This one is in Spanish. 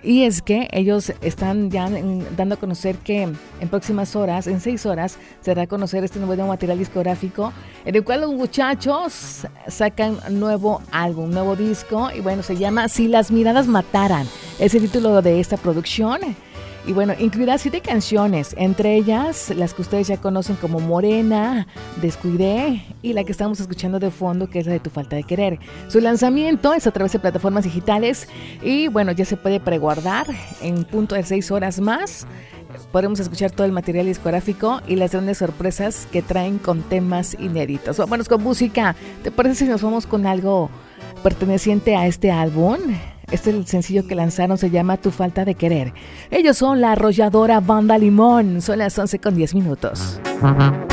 Y es que ellos están ya dando a conocer que en próximas horas, en 6 horas, se dará a conocer este nuevo material discográfico, en el cual los muchachos sacan nuevo álbum, nuevo disco, y bueno, se llama Si las miradas mataran, es el título de esta producción. Y bueno, incluirá 7 canciones, entre ellas las que ustedes ya conocen como Morena, Descuidé y la que estamos escuchando de fondo, que es la de Tu Falta de Querer. Su lanzamiento es a través de plataformas digitales y bueno, ya se puede preguardar en punto de 6 horas más. Podremos escuchar todo el material discográfico y las grandes sorpresas que traen con temas inéditos. Vámonos con música. ¿Te parece si nos vamos con algo perteneciente a este álbum? Este es el sencillo que lanzaron, se llama Tu Falta de Querer. Ellos son la arrolladora Banda Limón. Son las 11:10.